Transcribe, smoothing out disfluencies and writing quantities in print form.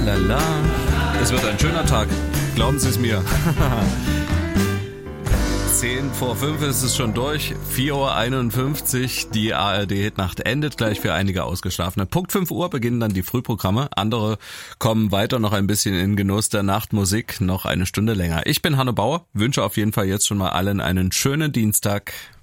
Lala. Es wird ein schöner Tag. Glauben Sie es mir. 10 vor 5 ist es schon durch. 4:51 Uhr. Die ARD-Hitnacht endet gleich für einige Ausgeschlafene. Punkt 5 Uhr beginnen dann die Frühprogramme. Andere kommen weiter noch ein bisschen in Genuss der Nachtmusik. Noch eine Stunde länger. Ich bin Hanne Bauer. Wünsche auf jeden Fall jetzt schon mal allen einen schönen Dienstag.